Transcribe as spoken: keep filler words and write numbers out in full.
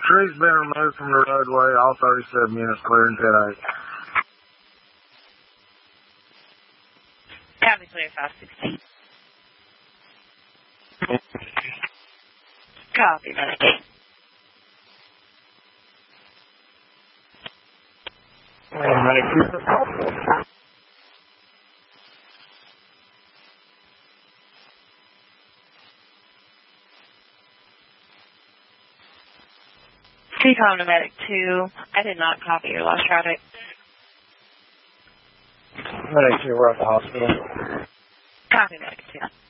Trees been removed from the roadway. All thirty-seven units clear in ten eight. Copy clear five sixteen. Copy, medic eight. Medic two. T-com to medic two. I did not copy your last traffic. Medic two, we're at the hospital. Copy medic two.